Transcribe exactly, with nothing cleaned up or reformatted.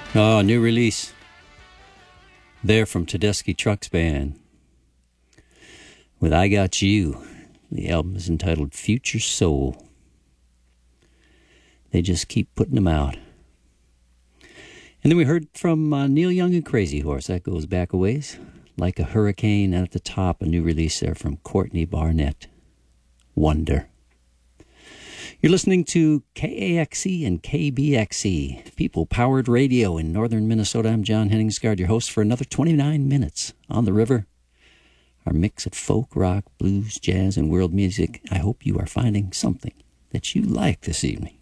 Oh, new release. They're from Tedeschi Trucks Band with I Got You. The album is entitled Future Soul. They just keep putting them out. And then we heard from uh, Neil Young and Crazy Horse. That goes back a ways. Like a Hurricane, and at the top, a new release there from Courtney Barnett. Wonder. You're listening to K A X E and K B X E, people-powered radio in northern Minnesota. I'm John Henningsgaard, your host for another twenty-nine minutes on the river. Our mix of folk, rock, blues, jazz, and world music. I hope you are finding something that you like this evening.